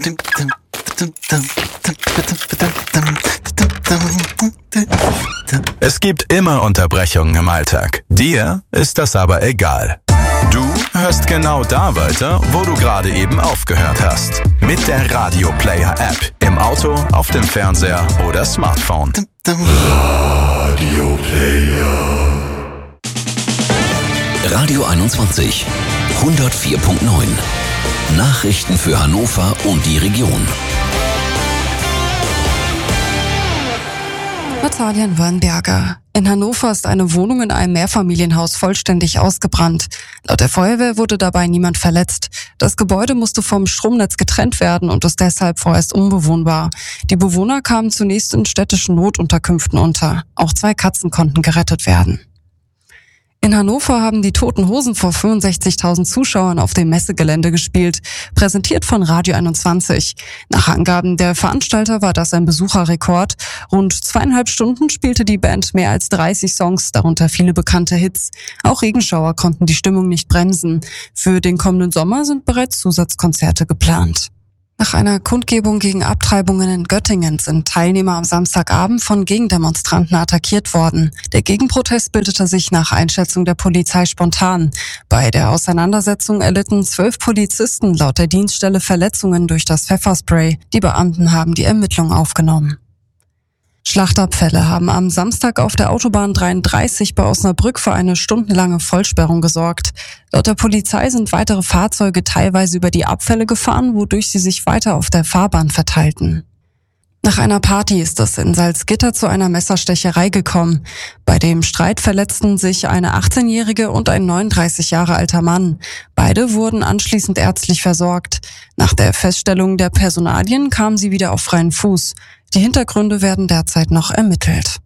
Es gibt immer Unterbrechungen im Alltag. Dir ist das aber egal. Du hörst genau da weiter, wo du gerade eben aufgehört hast. Mit der Radio Player App. Im Auto, auf dem Fernseher oder Smartphone. Radio Player. Radio 21 104.9. Nachrichten für Hannover und die Region. Natalia Wörnberger. In Hannover ist eine Wohnung in einem Mehrfamilienhaus vollständig ausgebrannt. Laut der Feuerwehr wurde dabei niemand verletzt. Das Gebäude musste vom Stromnetz getrennt werden und ist deshalb vorerst unbewohnbar. Die Bewohner kamen zunächst in städtischen Notunterkünften unter. Auch 2 Katzen konnten gerettet werden. In Hannover haben die Toten Hosen vor 65.000 Zuschauern auf dem Messegelände gespielt, präsentiert von Radio 21. Nach Angaben der Veranstalter war das ein Besucherrekord. Rund 2,5 Stunden spielte die Band mehr als 30 Songs, darunter viele bekannte Hits. Auch Regenschauer konnten die Stimmung nicht bremsen. Für den kommenden Sommer sind bereits Zusatzkonzerte geplant. Nach einer Kundgebung gegen Abtreibungen in Göttingen sind Teilnehmer am Samstagabend von Gegendemonstranten attackiert worden. Der Gegenprotest bildete sich nach Einschätzung der Polizei spontan. Bei der Auseinandersetzung erlitten 12 Polizisten laut der Dienststelle Verletzungen durch das Pfefferspray. Die Beamten haben die Ermittlungen aufgenommen. Schlachtabfälle haben am Samstag auf der Autobahn 33 bei Osnabrück für eine stundenlange Vollsperrung gesorgt. Laut der Polizei sind weitere Fahrzeuge teilweise über die Abfälle gefahren, wodurch sie sich weiter auf der Fahrbahn verteilten. Nach einer Party ist es in Salzgitter zu einer Messerstecherei gekommen. Bei dem Streit verletzten sich eine 18-jährige und ein 39 Jahre alter Mann. Beide wurden anschließend ärztlich versorgt. Nach der Feststellung der Personalien kamen sie wieder auf freien Fuß. Die Hintergründe werden derzeit noch ermittelt.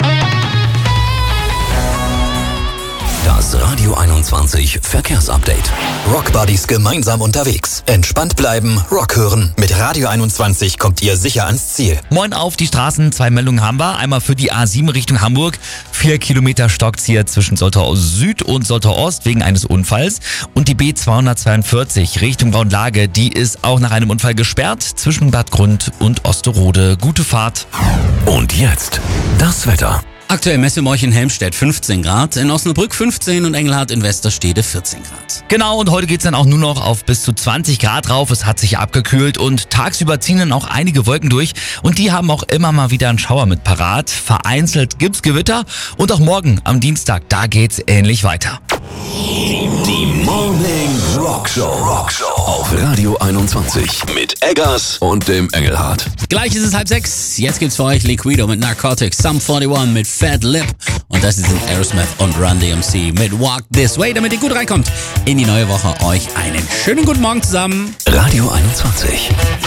Das Radio 21 Verkehrsupdate. Rock Buddies gemeinsam unterwegs. Entspannt bleiben, Rock hören. Mit Radio 21 kommt ihr sicher ans Ziel. Moin auf die Straßen, 2 Meldungen haben wir. Einmal für die A7 Richtung Hamburg. 4 Kilometer stockt's hier zwischen Soltau Süd und Soltau Ost wegen eines Unfalls. Und die B242 Richtung Braunlage, die ist auch nach einem Unfall gesperrt zwischen Bad Grund und Osterode. Gute Fahrt. Und jetzt das Wetter. Aktuell Messemorch in Helmstedt 15 Grad, in Osnabrück 15 und Engelhardt in Westerstede 14 Grad. Genau, und heute geht's dann auch nur noch auf bis zu 20 Grad rauf. Es hat sich abgekühlt und tagsüber ziehen dann auch einige Wolken durch. Und die haben auch immer mal wieder einen Schauer mit parat. Vereinzelt gibt's Gewitter und auch morgen am Dienstag, da geht's ähnlich weiter. Die Morning Rock Show auf Radio 21 mit Eggers und dem Engelhardt. Gleich ist es 5:30. Jetzt gibt's für euch Liquido mit Narcotics, Sum 41 mit Fat Lip und das sind Aerosmith und Run DMC mit Walk This Way, damit ihr gut reinkommt in die neue Woche. Euch einen schönen guten Morgen zusammen. Radio 21.